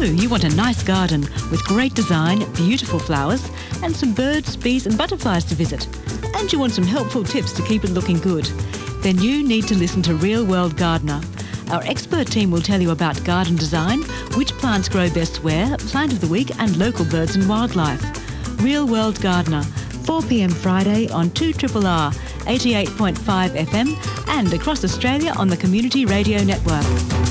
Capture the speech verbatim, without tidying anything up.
you want a nice garden with great design, beautiful flowers, and some birds, bees and butterflies to visit. And you want some helpful tips to keep it looking good. Then you need to listen to Real World Gardener. Our expert team will tell you about garden design, which plants grow best where, plant of the week and local birds and wildlife. Real World Gardener, four p m Friday on two R R R, eighty-eight point five F M and across Australia on the Community Radio Network.